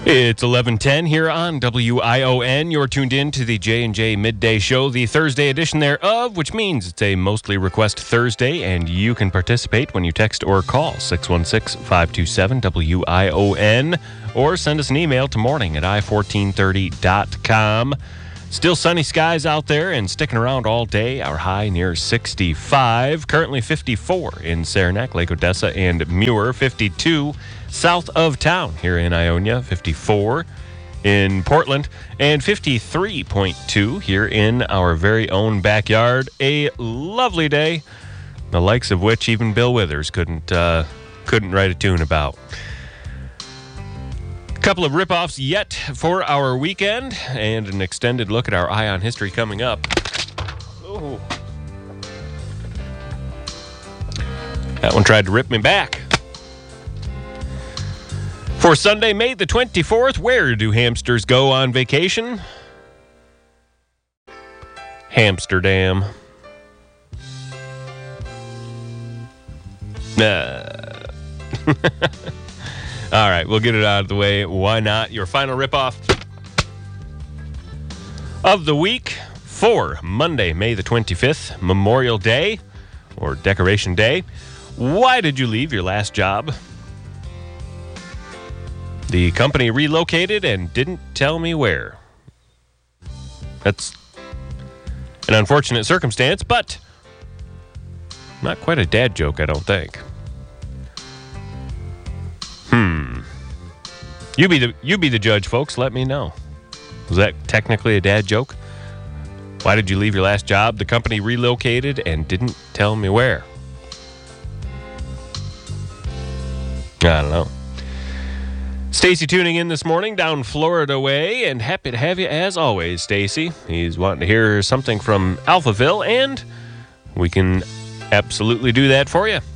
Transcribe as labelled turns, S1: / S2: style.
S1: It's 11:10 here on WION. You're tuned in to the J&J Midday Show, the Thursday edition thereof, which means it's a mostly request Thursday, and you can participate when you text or call 616-527-WION, or send us an email to morning@i1430.com. Still sunny skies out there and sticking around all day. Our high near 65. Currently 54 in Saranac, Lake Odessa, and Muir. 52 south of town here in Ionia. 54 in Portland. And 53.2 here in our very own backyard. A lovely day, the likes of which even Bill Withers couldn't write a tune about. Couple of rip-offs yet for our weekend, and an extended look at our Eye on History coming up. Ooh. That one tried to rip me back. For Sunday, May the 24th, where do hamsters go on vacation? Hamsterdam. All right, we'll get it out of the way. Why not? Your final ripoff of the week for Monday, May the 25th, Memorial Day or Decoration Day. Why did you leave your last job? The company relocated and didn't tell me where. That's an unfortunate circumstance, but not quite a dad joke, I don't think. You be the judge, folks. Let me know. Was that technically a dad joke? Why did you leave your last job? The company relocated and didn't tell me where. I don't know. Stacy tuning in this morning down Florida way, and happy to have you as always, Stacy. He's wanting to hear something from Alphaville, and we can absolutely do that for you.